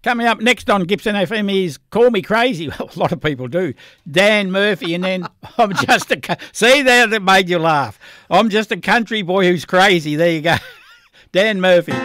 Coming up next on Gibson FM is Call Me Crazy. Well, a lot of people do. Dan Murphy, and then I'm just a... See there, that made you laugh. I'm just a country boy who's crazy. There you go. Dan Murphy.